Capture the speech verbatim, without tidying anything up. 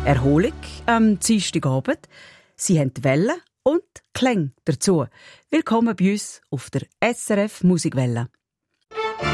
Erholung am Dienstagabend. Sie haben die Welle und die Klänge dazu. Willkommen bei uns auf der S R F Musikwelle.